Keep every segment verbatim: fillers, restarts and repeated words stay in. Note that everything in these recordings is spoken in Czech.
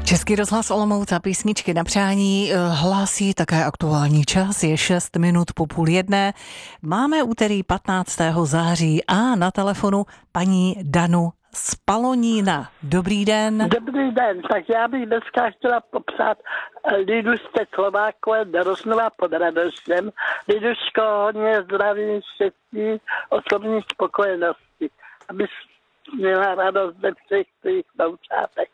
Český rozhlas Olomouc a písničky na přání hlásí také aktuální čas, je šest minut po půl jedné. Máme úterý patnáctého září a na telefonu paní Danu z Palonína. Dobrý den. Dobrý den, tak já bych dneska chtěla popřát Lidušce Slovákové do Rožnova pod Radoštěm. Liduško, hodně zdraví, štěstí, osobní spokojenosti, abys měla radost ze všech svých doučátek.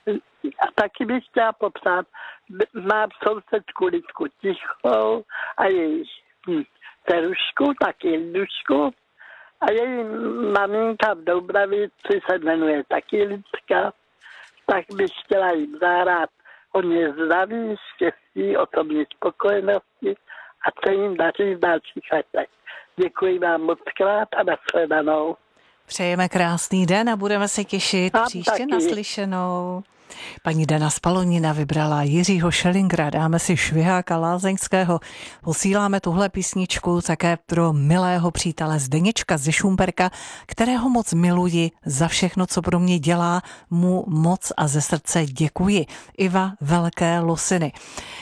A taky bych chtěla popřát, mám sousedku Lidku Tichou a její hm, Terušku, taky Lidušku. A její maminka v Doubravici se jmenuje taky Lidka, tak bych chtěla jim zahrát hodně zdraví, štěstí, osobní spokojenosti a co jim daří v dalších letech. Děkuji vám moc krát a nashledanou. Přejeme krásný den a budeme se těšit Tam příště taky. Naslyšenou. Paní Dana z Palonína vybrala Jiřího Schellingra, dáme si Šviháka Lázeňského. Posíláme tuhle písničku také pro milého přítele Zdeněčka ze Šumperka, kterého moc miluji, za všechno, co pro mě dělá, mu moc a ze srdce děkuji. Iva Velké Losiny.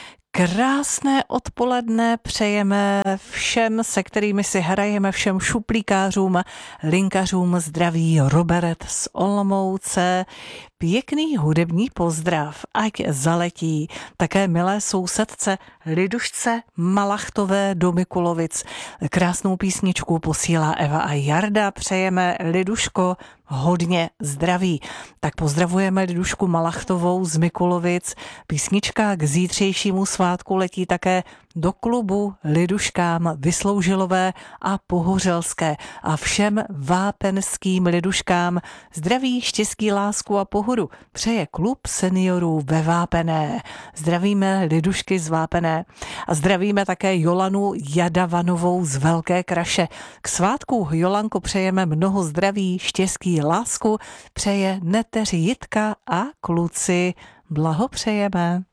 Krásné odpoledne přejeme všem, se kterými si hrajeme, všem šuplíkářům, linkařům zdraví Robert z Olomouce. Pěkný hudební pozdrav, ať zaletí také milé sousedce Lidušce Malachtové do Mikulovic. Krásnou písničku posílá Eva a Jarda. Přejeme Liduško hodně zdraví. Tak pozdravujeme Lidušku Malachtovou z Mikulovic. Písnička k zítřejšímu svátku letí také do klubu Liduškám Vysloužilové a Pohořelské a všem vápenským liduškám zdraví, štěstí, lásku a pohodu přeje klub seniorů ve Vápené. Zdravíme lidušky z Vápené a zdravíme také Jolanu Jadavanovou z Velké Kraše. K svátku, Jolanko, přejeme mnoho zdraví, štěstí, lásku, přeje neteř Jitka a kluci. Blahopřejeme.